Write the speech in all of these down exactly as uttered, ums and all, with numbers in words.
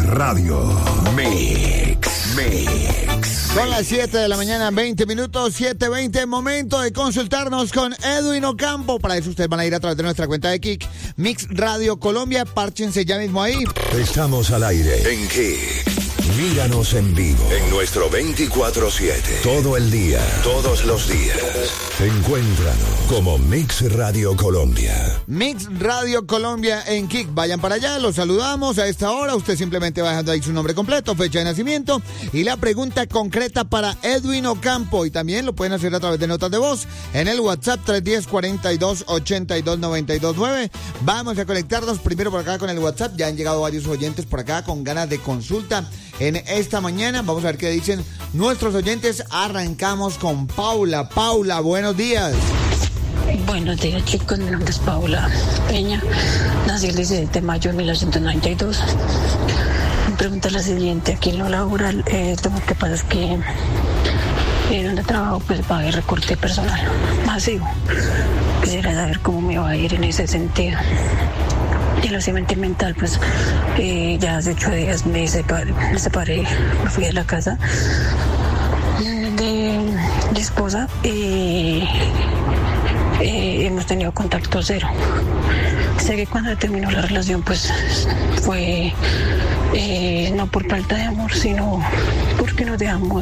Radio. Mix. Mix. Son las siete de la mañana, veinte minutos, siete veinte, momento de consultarnos con Edwin Ocampo. Para eso ustedes van a ir a través de nuestra cuenta de Kik, Mix Radio Colombia, párchense ya mismo ahí. Estamos al aire en Kik. Míranos en vivo en nuestro veinticuatro siete. Todo el día, todos los días. Encuéntranos como Mix Radio Colombia. Mix Radio Colombia en Kik. Vayan para allá, los saludamos a esta hora. Usted simplemente va dejando ahí su nombre completo, fecha de nacimiento y la pregunta concreta para Edwin Ocampo. Y también lo pueden hacer a través de notas de voz en el WhatsApp tres uno cero, cuarenta y dos, ochenta y dos, noventa y dos nueve. Vamos a conectarnos primero por acá con el WhatsApp. Ya han llegado varios oyentes por acá con ganas de consulta en esta mañana. Vamos a ver qué dicen nuestros oyentes. Arrancamos con Paula. Paula, buenos días. Buenos días, chicos. Mi nombre es Paula Peña. Nací el diecisiete de mayo de mil novecientos noventa y dos. Mi pregunta es la siguiente. Aquí en lo laboral, eh, lo que pasa es que eh, donde trabajo pues va a haber recorte personal masivo. Quisiera saber cómo me va a ir en ese sentido. Y lo sentimental, pues eh, ya hace ocho días me separé, me separé, me fui de la casa de mi esposa y eh, hemos tenido contacto cero. Sé que cuando terminó la relación, pues fue eh, no por falta de amor, sino porque nos dejamos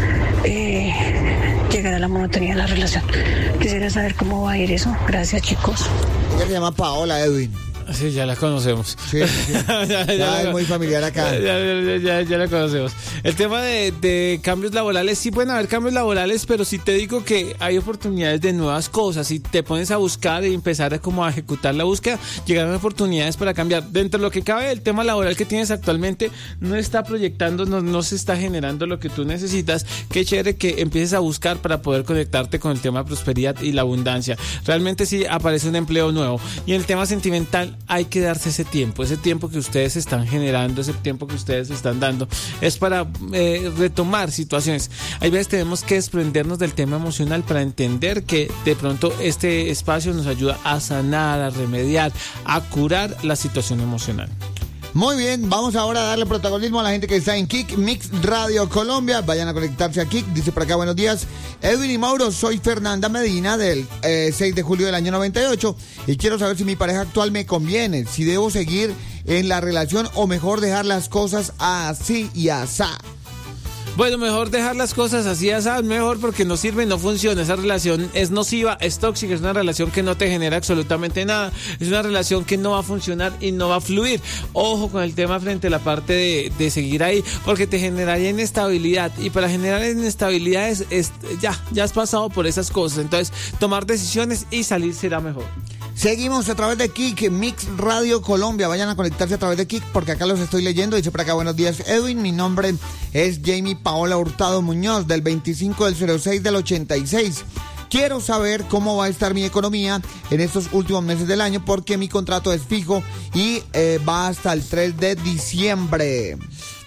eh, llegar a la monotonía de la relación. Quisiera saber cómo va a ir eso. Gracias, chicos. Ella se llama Paola, Edwin. Sí, ya la conocemos. Sí, sí. ya, ya, ya es muy familiar acá. Ya, ya, ya, ya la conocemos. El tema de, de cambios laborales, sí pueden haber cambios laborales, pero si te digo que hay oportunidades de nuevas cosas, si te pones a buscar y empezar a, como a ejecutar la búsqueda, llegarán oportunidades para cambiar. Dentro de lo que cabe, el tema laboral que tienes actualmente no está proyectando, no, no se está generando lo que tú necesitas. Qué chévere que empieces a buscar para poder conectarte con el tema de prosperidad y la abundancia. Realmente sí aparece un empleo nuevo. Y en el tema sentimental, hay que darse ese tiempo, ese tiempo que ustedes están generando, ese tiempo que ustedes están dando, es para eh, retomar situaciones. Hay veces tenemos que desprendernos del tema emocional para entender que de pronto este espacio nos ayuda a sanar, a remediar, a curar la situación emocional. Muy bien, vamos ahora a darle protagonismo a la gente que está en Kik, Mix Radio Colombia. Vayan a conectarse a Kik. Dice por acá, buenos días, Edwin y Mauro, soy Fernanda Medina del eh, seis de julio del año noventa y ocho y quiero saber si mi pareja actual me conviene, si debo seguir en la relación o mejor dejar las cosas así y asá. Bueno, mejor dejar las cosas así, así, mejor porque no sirve, no funciona. Esa relación es nociva, es tóxica, es una relación que no te genera absolutamente nada. Es una relación que no va a funcionar y no va a fluir. Ojo con el tema frente a la parte de, de seguir ahí, porque te generaría inestabilidad. Y para generar inestabilidad es, es, ya, ya has pasado por esas cosas. Entonces, tomar decisiones y salir será mejor. Seguimos a través de Kik, Mix Radio Colombia. Vayan a conectarse a través de Kik porque acá los estoy leyendo. Dice por acá, buenos días, Edwin. Mi nombre es Jamie Paola Hurtado Muñoz, del veinticinco del cero seis del ochenta y seis. Quiero saber cómo va a estar mi economía en estos últimos meses del año porque mi contrato es fijo y eh, va hasta el tres de diciembre.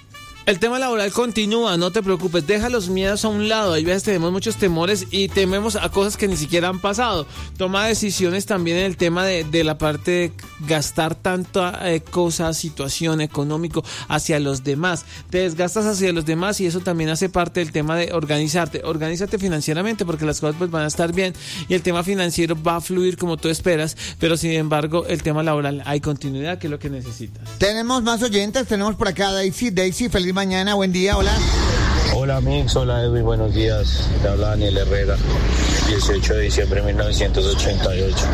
El tema laboral continúa, no te preocupes, deja los miedos a un lado. Hay veces tenemos muchos temores y tememos a cosas que ni siquiera han pasado. Toma decisiones también en el tema de, de la parte de gastar tanta eh, cosa, situación, económico hacia los demás. Te desgastas hacia los demás y eso también hace parte del tema de organizarte. Organízate financieramente porque las cosas pues van a estar bien y el tema financiero va a fluir como tú esperas, pero sin embargo el tema laboral hay continuidad, que es lo que necesitas. Tenemos más oyentes, tenemos por acá a Daisy. Daisy, feliz mañana, buen día, hola. Hola Mix, hola Edwin, buenos días. Te habla Daniel Herrera, dieciocho de diciembre de mil novecientos ochenta y ocho.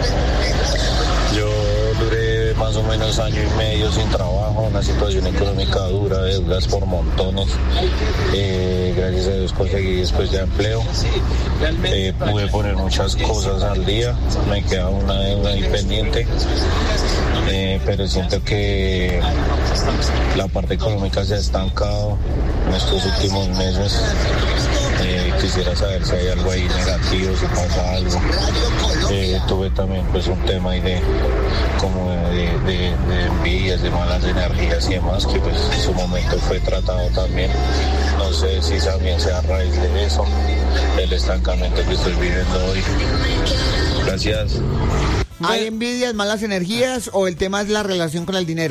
Yo duré más o menos año y medio sin trabajo, una situación económica dura, deudas por montones. Eh, gracias a Dios conseguí después ya empleo. Eh, pude poner muchas cosas al día, me queda una deuda ahí pendiente. Eh, pero siento que la parte económica se ha estancado en estos últimos meses. Eh, quisiera saber si hay algo ahí negativo, si pasa algo. Eh, tuve también pues un tema ahí de como de, de, de envidias, de malas energías y demás, que pues en su momento fue tratado también. No sé si también sea a raíz de eso, el estancamiento que estoy viviendo hoy. Gracias. ¿Hay envidias, malas energías o el tema es la relación con el dinero?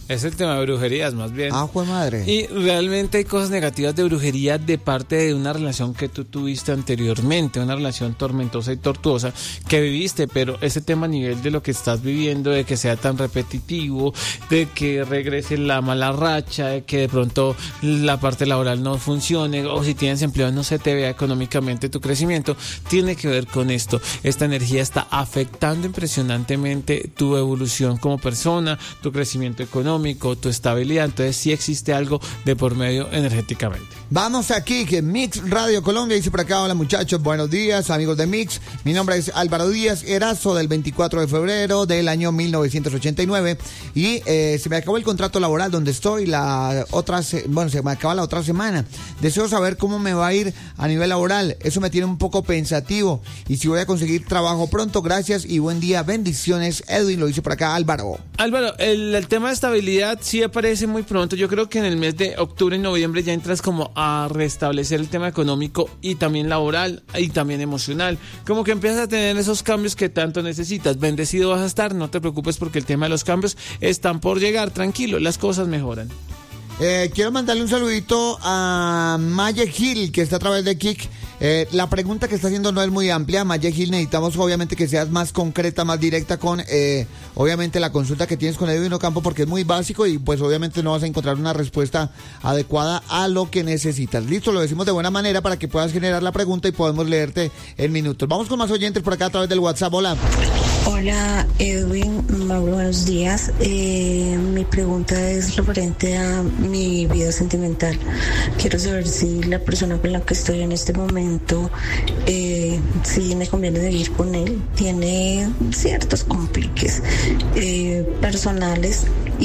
Es el tema de brujerías, más bien. Ah, jue madre. Y realmente hay cosas negativas de brujería de parte de una relación que tú tuviste anteriormente, una relación tormentosa y tortuosa que viviste, pero ese tema a nivel de lo que estás viviendo, de que sea tan repetitivo, de que regrese la mala racha, de que de pronto la parte laboral no funcione, o si tienes empleo no se te vea económicamente tu crecimiento, tiene que ver con esto. Esta energía está afectando impresionantemente tu evolución como persona, tu crecimiento económico, tu estabilidad. Entonces sí existe algo de por medio energéticamente. Vamos aquí, que Mix Radio Colombia dice por acá: hola muchachos, buenos días amigos de Mix, mi nombre es Álvaro Díaz Erazo, del veinticuatro de febrero del año mil novecientos ochenta y nueve, y eh, se me acabó el contrato laboral donde estoy la otra se- bueno, se me acaba la otra semana. Deseo saber cómo me va a ir a nivel laboral, eso me tiene un poco pensativo, y si voy a conseguir trabajo pronto. Gracias y buen día, bendiciones. Edwin lo dice por acá. Álvaro. Álvaro, el, el tema de estabilidad sí aparece muy pronto. Yo creo que en el mes de octubre y noviembre ya entras como a restablecer el tema económico y también laboral y también emocional. Como que empiezas a tener esos cambios que tanto necesitas. Bendecido vas a estar, no te preocupes porque el tema de los cambios están por llegar. Tranquilo, las cosas mejoran. Eh, quiero mandarle un saludito a Maye Gil, que está a través de Kik. Eh, la pregunta que está haciendo no es muy amplia, Maye Gil. Necesitamos obviamente que seas más concreta, más directa con eh, obviamente la consulta que tienes con Edwin Ocampo, porque es muy básico y pues obviamente no vas a encontrar una respuesta adecuada a lo que necesitas. Listo, lo decimos de buena manera para que puedas generar la pregunta y podemos leerte en minutos. Vamos con más oyentes por acá a través del WhatsApp. Hola. Hola Edwin, Mauro, buenos días. Eh, mi pregunta es referente a mi vida sentimental. Quiero saber si la persona con la que estoy en este momento, eh, si me conviene seguir con él. Tiene ciertos compliques eh, personales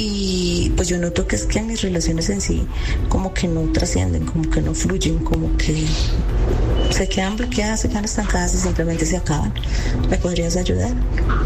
y pues yo noto que es que mis relaciones en sí como que no trascienden, como que no fluyen, como que se quedan bloqueadas, se quedan estancadas y simplemente se acaban. ¿Me podrías ayudar?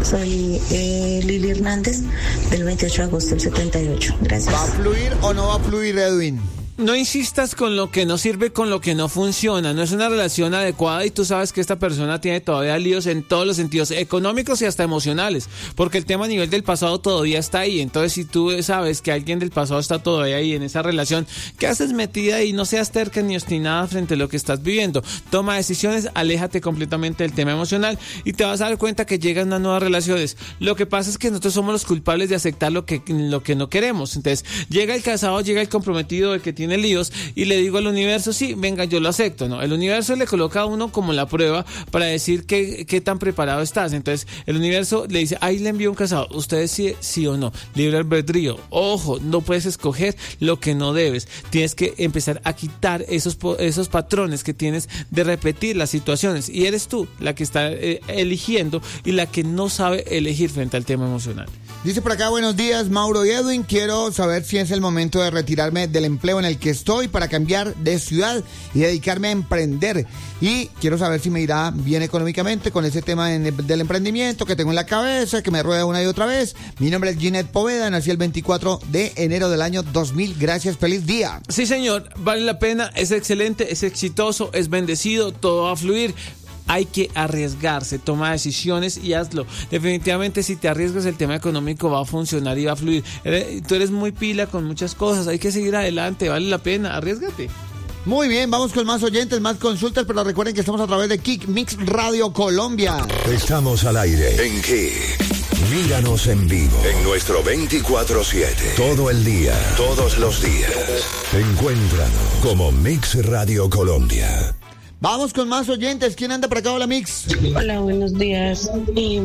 Soy eh, Lili Hernández, del veintiocho de agosto del setenta y ocho. Gracias. ¿Va a fluir o no va a fluir, Edwin? No insistas con lo que no sirve, con lo que no funciona. No es una relación adecuada y tú sabes que esta persona tiene todavía líos en todos los sentidos, económicos y hasta emocionales, porque el tema a nivel del pasado todavía está ahí. Entonces, si tú sabes que alguien del pasado está todavía ahí en esa relación, ¿qué haces metida ahí? No seas terca ni obstinada frente a lo que estás viviendo. Toma decisiones, aléjate completamente del tema emocional y te vas a dar cuenta que llegan unas nuevas relaciones. Lo que pasa es que nosotros somos los culpables de aceptar lo que, lo que no queremos. Entonces, llega el casado, llega el comprometido, el que tiene líos, y le digo al universo, sí, venga, yo lo acepto, ¿no? El universo le coloca a uno como la prueba para decir qué, qué tan preparado estás. Entonces, el universo le dice, ahí le envío un casado, usted sí, sí o no, libre albedrío. Ojo, no puedes escoger lo que no debes. Tienes que empezar a quitar esos, esos patrones que tienes de repetir las situaciones, y eres tú la que está eh, eligiendo y la que no sabe elegir frente al tema emocional. Dice por acá, buenos días, Mauro y Edwin. Quiero saber si es el momento de retirarme del empleo en el que estoy para cambiar de ciudad y dedicarme a emprender. Y quiero saber si me irá bien económicamente con ese tema en, del emprendimiento que tengo en la cabeza, que me rueda una y otra vez. Mi nombre es Ginette Poveda, nací el veinticuatro de enero del año dos mil. Gracias, feliz día. Sí, señor, vale la pena, es excelente, es exitoso, es bendecido, todo va a fluir. Hay que arriesgarse, toma decisiones y hazlo. Definitivamente, si te arriesgas, el tema económico va a funcionar y va a fluir. Tú eres muy pila con muchas cosas, hay que seguir adelante, vale la pena, arriésgate. Muy bien, vamos con más oyentes, más consultas, pero recuerden que estamos a través de Kik Mix Radio Colombia. Estamos al aire en Kik. Míranos en vivo en nuestro veinticuatro siete. Todo el día, todos los días. Encuéntranos como Mix Radio Colombia. Vamos con más oyentes. ¿Quién anda por acá? Hola, Mix. Hola, buenos días. Eh,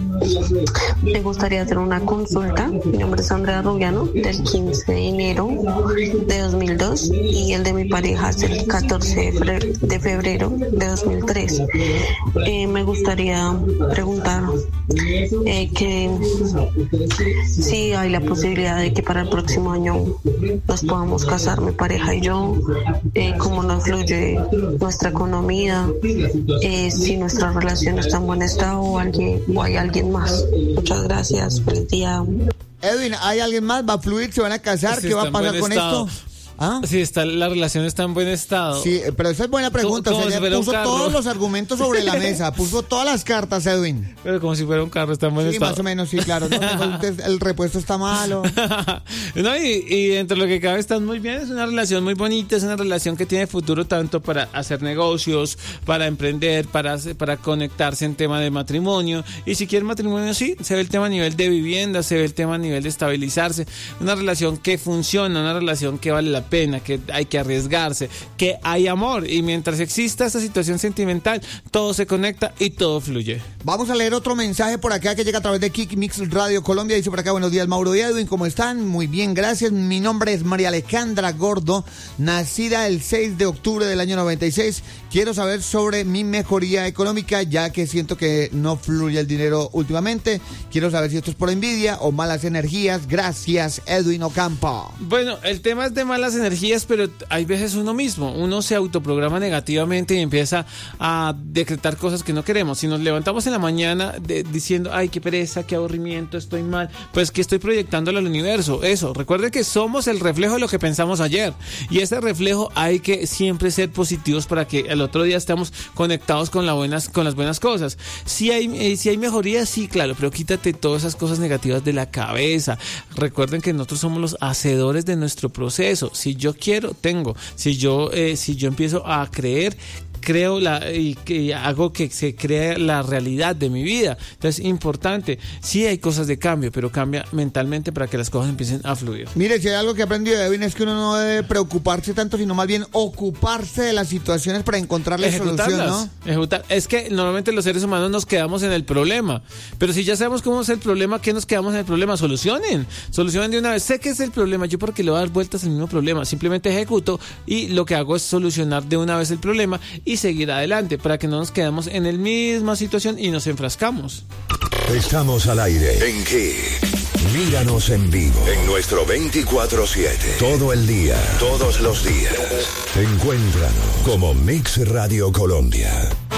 me gustaría hacer una consulta. Mi nombre es Andrea Rubiano, del quince de enero de dos mil dos, y el de mi pareja es el catorce de febrero de dos mil tres. Eh, me gustaría preguntar eh, que si hay la posibilidad de que para el próximo año nos podamos casar, mi pareja y yo, eh, cómo nos fluye nuestra economía. economía, eh, si nuestra relación está en buen estado o, alguien, o hay alguien más. Muchas gracias, feliz día. Edwin, ¿hay alguien más? ¿Va a fluir? ¿Se van a casar? Sí, ¿Qué va a pasar con estado. esto? ¿Ah? Si está, la relación está en buen estado. Sí, pero esa es buena pregunta. Como O sea, si ella fuera un puso carro. todos los argumentos sobre la mesa, puso todas las cartas, Edwin. Pero como si fuera un carro, está en buen Sí, estado. más o menos, sí, claro. No, entonces, el repuesto está malo. No, y, y dentro de lo que cabe están muy bien, es una relación muy bonita, es una relación que tiene futuro tanto para hacer negocios, para emprender, para, para conectarse en tema de matrimonio. Y si quieren matrimonio, sí, se ve el tema a nivel de vivienda, se ve el tema a nivel de estabilizarse. Una relación que funciona, una relación que vale la pena, que hay que arriesgarse, que hay amor. Y mientras exista esta situación sentimental, todo se conecta y todo fluye. Vamos a leer otro mensaje por acá que llega a través de Kick Mix Radio Colombia. Dice por acá, buenos días, Mauro y Edwin, ¿cómo están? Muy bien, gracias. Mi nombre es María Alejandra Gordo, nacida el seis de octubre del año noventa y seis. Quiero saber sobre mi mejoría económica, ya que siento que no fluye el dinero últimamente. Quiero saber si esto es por envidia o malas energías. Gracias, Edwin Ocampo. Bueno, el tema es de malas energías, pero hay veces uno mismo, uno se autoprograma negativamente y empieza a decretar cosas que no queremos. Si nos levantamos en la mañana de, diciendo, ay, qué pereza, qué aburrimiento, estoy mal, pues que estoy proyectándolo al universo. Eso, recuerden que somos el reflejo de lo que pensamos ayer. Y ese reflejo hay que siempre ser positivos para que el otro día estemos conectados con, la buenas, con las buenas cosas. Si hay, eh, si hay mejoría, sí, claro, pero quítate todas esas cosas negativas de la cabeza. Recuerden que nosotros somos los hacedores de nuestro proceso. Si yo quiero, tengo. Si yo, eh, si yo empiezo a creer, creo la, y, y hago que se cree la realidad de mi vida. Entonces, importante, sí hay cosas de cambio, pero cambia mentalmente para que las cosas empiecen a fluir. Mire, si hay algo que he aprendido de Edwin es que uno no debe preocuparse tanto, sino más bien ocuparse de las situaciones para encontrarle solución, ¿no? Ejecutar. Es que normalmente los seres humanos nos quedamos en el problema, pero si ya sabemos cómo es el problema, ¿qué nos quedamos en el problema? Solucionen, solucionen de una vez. Sé que es el problema, yo porque le voy a dar vueltas al mismo problema, simplemente ejecuto y lo que hago es solucionar de una vez el problema y seguir adelante para que no nos quedemos en la misma situación y nos enfrascamos. Estamos al aire en Kick. Míranos en vivo en nuestro veinticuatro siete. Todo el día, todos los días. Encuéntranos como Mix Radio Colombia.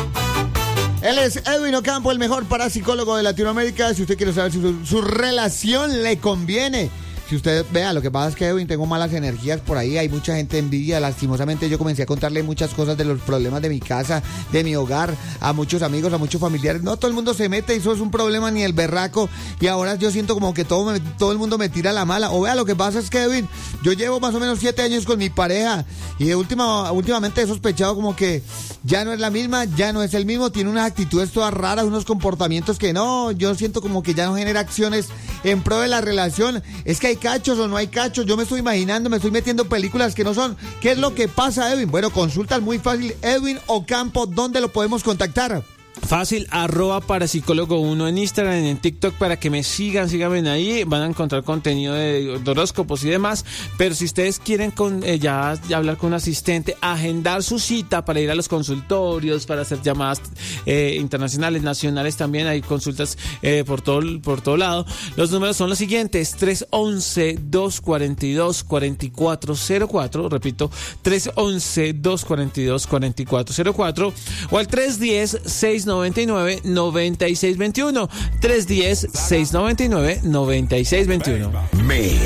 Él es Edwin Ocampo, el mejor parapsicólogo de Latinoamérica. Si usted quiere saber si su, su relación le conviene. Si usted vea, lo que pasa es que Edwin, tengo malas energías por ahí, hay mucha gente envidia, lastimosamente yo comencé a contarle muchas cosas de los problemas de mi casa, de mi hogar, a muchos amigos, a muchos familiares, no, todo el mundo se mete y eso es un problema ni el berraco, y ahora yo siento como que todo, me, todo el mundo me tira la mala, o vea, lo que pasa es que Edwin, yo llevo más o menos siete años con mi pareja, y de última, últimamente he sospechado como que ya no es la misma, ya no es el mismo, tiene unas actitudes todas raras, unos comportamientos que no, yo siento como que ya no genera acciones en pro de la relación, es que hay cachos o no hay cachos, yo me estoy imaginando, me estoy metiendo películas que no son. ¿Qué es lo que pasa, Edwin? Bueno, consulta muy fácil, Edwin Ocampo, ¿dónde lo podemos contactar? Fácil, arroba parapsicólogo uno en Instagram y en TikTok para que me sigan, síganme ahí, van a encontrar contenido de, de horóscopos y demás, pero si ustedes quieren con, eh, ya, ya hablar con un asistente, agendar su cita para ir a los consultorios, para hacer llamadas eh, internacionales, nacionales también, hay consultas eh, por todo por todo lado, los números son los siguientes, tres once, dos cuarenta y dos, cuarenta y cuatro cero cuatro, repito, tres once, dos cuarenta y dos, cuarenta y cuatro cero cuatro o al tres diez, seis noventa y nueve, noventa y seis veintiuno. tres diez, seis noventa y nueve, noventa y seis veintiuno. Mix.